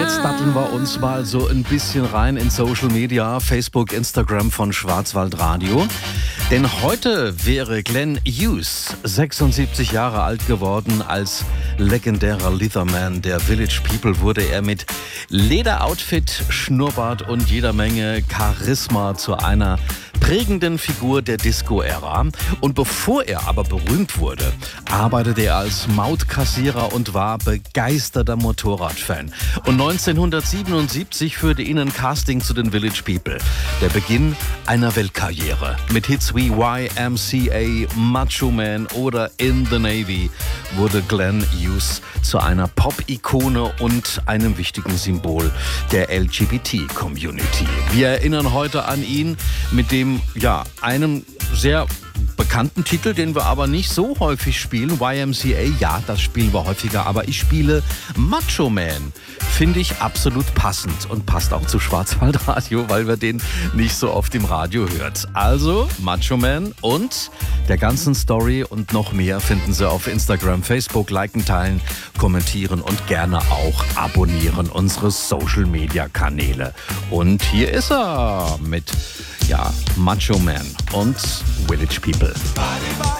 Jetzt datteln wir uns mal so ein bisschen rein in Social Media, Facebook, Instagram von Schwarzwaldradio. Denn heute wäre Glenn Hughes 76 Jahre alt geworden. Als legendärer Leatherman der Village People wurde er mit Lederoutfit, Schnurrbart und jeder Menge Charisma zu einer prägenden Figur der Disco-Ära. Und bevor er aber berühmt wurde, arbeitete er als Mautkassierer und war begeisterter Motorradfan. Und 1977 führte ihn ein Casting zu den Village People. Der Beginn einer Weltkarriere. Mit Hits wie YMCA, Macho Man oder In the Navy wurde Glenn Hughes zu einer Pop-Ikone und einem wichtigen Symbol der LGBT-Community. Wir erinnern heute an ihn mit einem sehr bekannten Titel, den wir aber nicht so häufig spielen. YMCA, ja, das spielen wir häufiger, aber ich spiele Macho Man. Finde ich absolut passend und passt auch zu Schwarzwaldradio, weil wir den nicht so oft im Radio hört. Also Macho Man und der ganzen Story und noch mehr finden Sie auf Instagram, Facebook. Liken, teilen, kommentieren und gerne auch abonnieren unsere Social-Media-Kanäle. Und hier ist er mit Macho Man und Village People.